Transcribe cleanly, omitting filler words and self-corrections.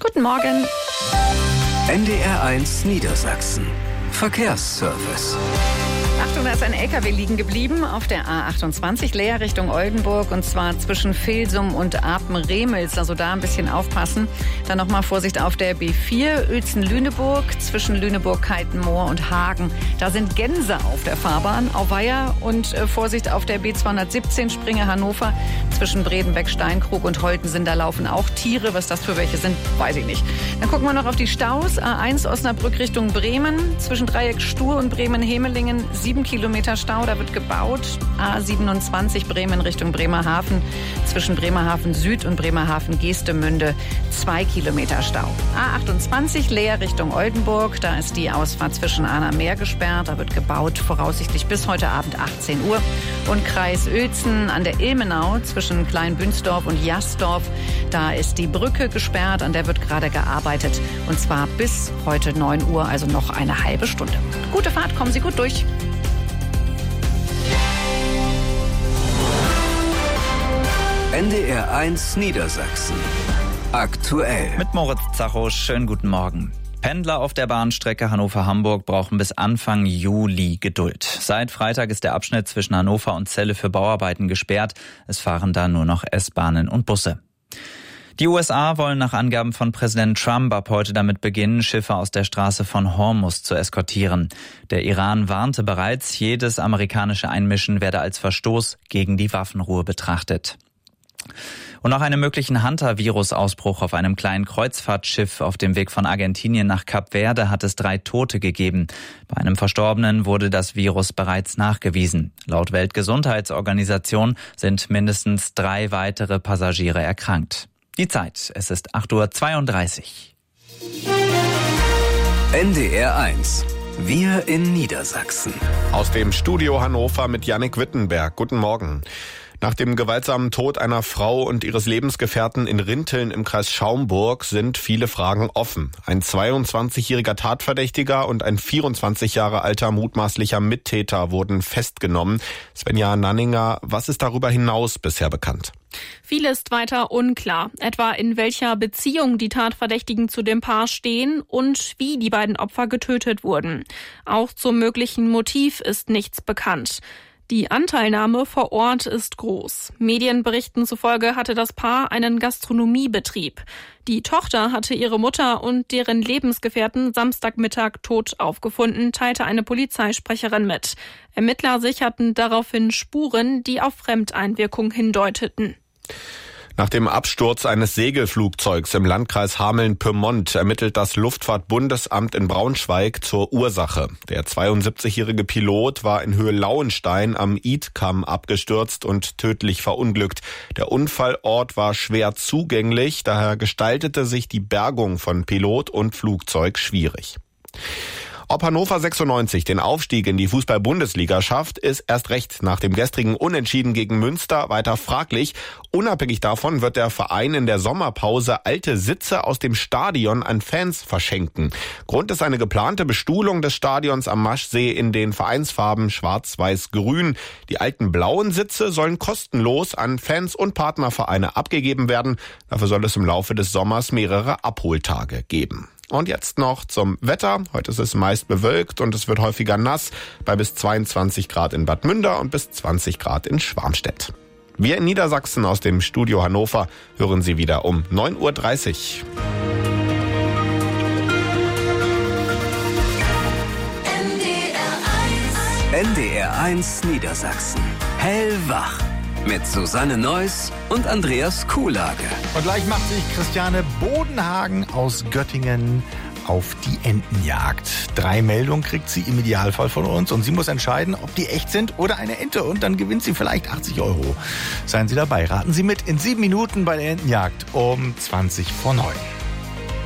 Guten Morgen. NDR1 Niedersachsen. Verkehrsservice. Achtung, da ist ein LKW liegen geblieben auf der A28 Leer Richtung Oldenburg, und zwar zwischen Vilsum und Apen-Remels. Also da ein bisschen aufpassen. Dann nochmal Vorsicht auf der B4 Uelzen-Lüneburg zwischen Lüneburg-Kaltenmoor und Hagen. Da sind Gänse auf der Fahrbahn, Auweia, und Vorsicht auf der B217 Springe-Hannover zwischen Bredenbeck-Steinkrug und Holtensen. Da laufen auch Tiere. Was das für welche sind, weiß ich nicht. Dann gucken wir noch auf die Staus. A1 Osnabrück Richtung Bremen zwischen Dreieck Stur und Bremen-Hemelingen 7 Kilometer Stau, da wird gebaut. A27 Bremen Richtung Bremerhaven zwischen Bremerhaven Süd und Bremerhaven Geestemünde 2 Kilometer Stau. A28 Leer Richtung Oldenburg, da ist die Ausfahrt zwischen Ahner Meer gesperrt, da wird gebaut, voraussichtlich bis heute Abend 18 Uhr. Und Kreis Uelzen an der Ilmenau zwischen Kleinbünsdorf und Jasdorf, da ist die Brücke gesperrt, an der wird gerade gearbeitet, und zwar bis heute 9 Uhr, also noch eine halbe Stunde. Gute Fahrt, kommen Sie gut durch. NDR1 Niedersachsen. Aktuell. Mit Moritz Zacho, schönen guten Morgen. Pendler auf der Bahnstrecke Hannover-Hamburg brauchen bis Anfang Juli Geduld. Seit Freitag ist der Abschnitt zwischen Hannover und Celle für Bauarbeiten gesperrt. Es fahren da nur noch S-Bahnen und Busse. Die USA wollen nach Angaben von Präsident Trump ab heute damit beginnen, Schiffe aus der Straße von Hormuz zu eskortieren. Der Iran warnte bereits, jedes amerikanische Einmischen werde als Verstoß gegen die Waffenruhe betrachtet. Und nach einem möglichen Hunter-Virus-Ausbruch auf einem kleinen Kreuzfahrtschiff auf dem Weg von Argentinien nach Kap Verde hat es 3 Tote gegeben. Bei einem Verstorbenen wurde das Virus bereits nachgewiesen. Laut Weltgesundheitsorganisation sind mindestens 3 weitere Passagiere erkrankt. Die Zeit, es ist 8:32 Uhr. NDR1. Wir in Niedersachsen. Aus dem Studio Hannover mit Jannik Wittenberg. Guten Morgen. Nach dem gewaltsamen Tod einer Frau und ihres Lebensgefährten in Rinteln im Kreis Schaumburg sind viele Fragen offen. Ein 22-jähriger Tatverdächtiger und ein 24 Jahre alter mutmaßlicher Mittäter wurden festgenommen. Svenja Nanninger, was ist darüber hinaus bisher bekannt? Viel ist weiter unklar, etwa in welcher Beziehung die Tatverdächtigen zu dem Paar stehen und wie die beiden Opfer getötet wurden. Auch zum möglichen Motiv ist nichts bekannt. Die Anteilnahme vor Ort ist groß. Medienberichten zufolge hatte das Paar einen Gastronomiebetrieb. Die Tochter hatte ihre Mutter und deren Lebensgefährten Samstagmittag tot aufgefunden, teilte eine Polizeisprecherin mit. Ermittler sicherten daraufhin Spuren, die auf Fremdeinwirkung hindeuteten. Nach dem Absturz eines Segelflugzeugs im Landkreis Hameln-Pyrmont ermittelt das Luftfahrtbundesamt in Braunschweig zur Ursache. Der 72-jährige Pilot war in Höhe Lauenstein am Idkamm abgestürzt und tödlich verunglückt. Der Unfallort war schwer zugänglich, daher gestaltete sich die Bergung von Pilot und Flugzeug schwierig. Ob Hannover 96 den Aufstieg in die Fußball-Bundesliga schafft, ist erst recht nach dem gestrigen Unentschieden gegen Münster weiter fraglich. Unabhängig davon wird der Verein in der Sommerpause alte Sitze aus dem Stadion an Fans verschenken. Grund ist eine geplante Bestuhlung des Stadions am Maschsee in den Vereinsfarben Schwarz-Weiß-Grün. Die alten blauen Sitze sollen kostenlos an Fans und Partnervereine abgegeben werden. Dafür soll es im Laufe des Sommers mehrere Abholtage geben. Und jetzt noch zum Wetter. Heute ist es meist bewölkt und es wird häufiger nass, bei bis 22 Grad in Bad Münder und bis 20 Grad in Schwarmstedt. Wir in Niedersachsen aus dem Studio Hannover hören Sie wieder um 9:30 Uhr. NDR1 Niedersachsen. Hellwach. Mit Susanne Neuss und Andreas Kuhlage. Und gleich macht sich Christiane Bodenhagen aus Göttingen auf die Entenjagd. 3 Meldungen kriegt sie im Idealfall von uns und sie muss entscheiden, ob die echt sind oder eine Ente, und dann gewinnt sie vielleicht 80 €. Seien Sie dabei, raten Sie mit in 7 Minuten bei der Entenjagd um 20 vor 9.